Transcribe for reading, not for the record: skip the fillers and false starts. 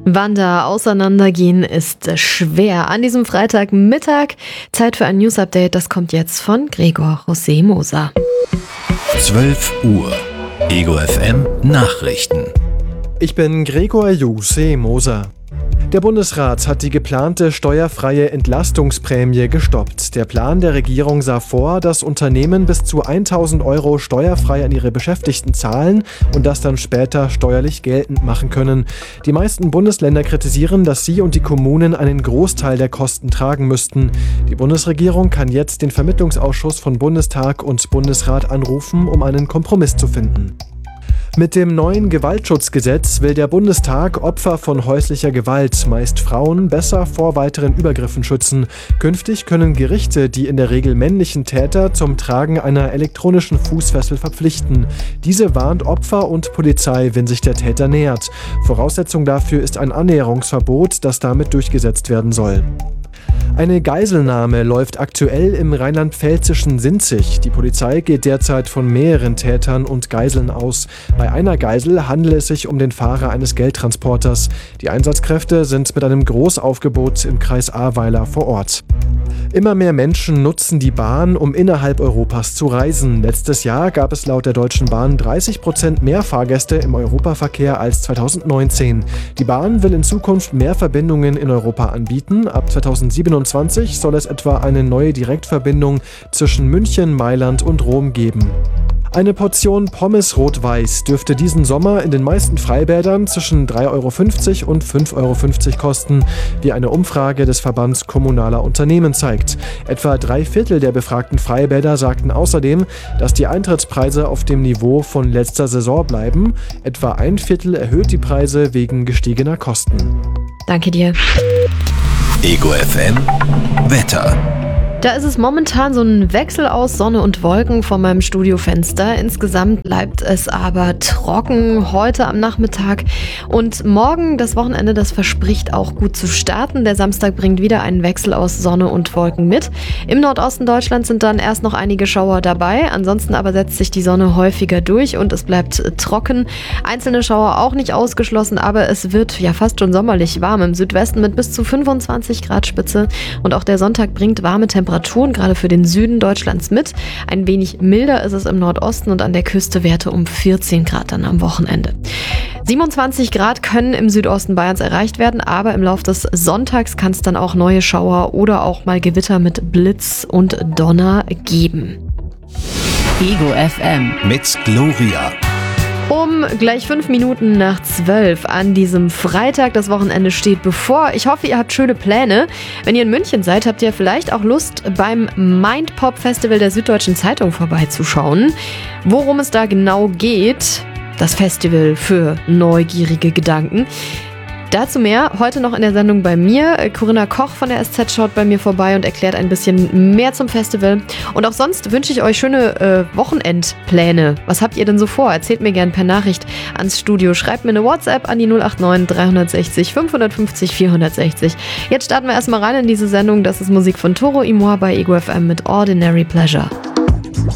Wann da auseinandergehen ist schwer. An diesem Freitagmittag Zeit für ein News-Update. Das kommt jetzt von Gregor José Moser. 12 Uhr. Ego FM Nachrichten. Ich bin Gregor José Moser. Der Bundesrat hat die geplante steuerfreie Entlastungsprämie gestoppt. Der Plan der Regierung sah vor, dass Unternehmen bis zu 1.000 € steuerfrei an ihre Beschäftigten zahlen und das dann später steuerlich geltend machen können. Die meisten Bundesländer kritisieren, dass sie und die Kommunen einen Großteil der Kosten tragen müssten. Die Bundesregierung kann jetzt den Vermittlungsausschuss von Bundestag und Bundesrat anrufen, um einen Kompromiss zu finden. Mit dem neuen Gewaltschutzgesetz will der Bundestag Opfer von häuslicher Gewalt, meist Frauen, besser vor weiteren Übergriffen schützen. Künftig können Gerichte die in der Regel männlichen Täter zum Tragen einer elektronischen Fußfessel verpflichten. Diese warnt Opfer und Polizei, wenn sich der Täter nähert. Voraussetzung dafür ist ein Annäherungsverbot, das damit durchgesetzt werden soll. Eine Geiselnahme läuft aktuell im rheinland-pfälzischen Sinzig. Die Polizei geht derzeit von mehreren Tätern und Geiseln aus. Bei einer Geisel handelt es sich um den Fahrer eines Geldtransporters. Die Einsatzkräfte sind mit einem Großaufgebot im Kreis Ahrweiler vor Ort. Immer mehr Menschen nutzen die Bahn, um innerhalb Europas zu reisen. Letztes Jahr gab es laut der Deutschen Bahn 30% mehr Fahrgäste im Europaverkehr als 2019. Die Bahn will in Zukunft mehr Verbindungen in Europa anbieten. Ab 2027 soll es etwa eine neue Direktverbindung zwischen München, Mailand und Rom geben. Eine Portion Pommes rot-weiß dürfte diesen Sommer in den meisten Freibädern zwischen 3,50 € und 5,50 € kosten, wie eine Umfrage des Verbands Kommunaler Unternehmen zeigt. Etwa 3/4 der befragten Freibäder sagten außerdem, dass die Eintrittspreise auf dem Niveau von letzter Saison bleiben. Etwa 1/4 erhöht die Preise wegen gestiegener Kosten. Danke dir. Ego FM Wetter. Da ist es momentan so ein Wechsel aus Sonne und Wolken vor meinem Studiofenster. Insgesamt bleibt es aber trocken heute am Nachmittag. Und morgen, das Wochenende, das verspricht auch gut zu starten. Der Samstag bringt wieder einen Wechsel aus Sonne und Wolken mit. Im Nordosten Deutschlands sind dann erst noch einige Schauer dabei. Ansonsten aber setzt sich die Sonne häufiger durch und es bleibt trocken. Einzelne Schauer auch nicht ausgeschlossen, aber es wird ja fast schon sommerlich warm im Südwesten mit bis zu 25 Grad Spitze. Und auch der Sonntag bringt warme Temperaturen, gerade für den Süden Deutschlands mit. Ein wenig milder ist es im Nordosten und an der Küste Werte um 14 Grad dann am Wochenende. 27 Grad können im Südosten Bayerns erreicht werden, aber im Laufe des Sonntags kann es dann auch neue Schauer oder auch mal Gewitter mit Blitz und Donner geben. Ego FM Mit Gloria. Um gleich 5 Minuten nach 12 an diesem Freitag. Das Wochenende steht bevor. Ich hoffe, ihr habt schöne Pläne. Wenn ihr in München seid, habt ihr vielleicht auch Lust, beim Mindpop-Festival der Süddeutschen Zeitung vorbeizuschauen. Worum es da genau geht, das Festival für neugierige Gedanken. Dazu mehr heute noch in der Sendung bei mir. Corinna Koch von der SZ schaut bei mir vorbei und erklärt ein bisschen mehr zum Festival. Und auch sonst wünsche ich euch schöne Wochenendpläne. Was habt ihr denn so vor? Erzählt mir gerne per Nachricht ans Studio. Schreibt mir eine WhatsApp an die 089 360 550 460. Jetzt starten wir erstmal rein in diese Sendung. Das ist Musik von Toro y Moi bei Ego FM mit Ordinary Pleasure.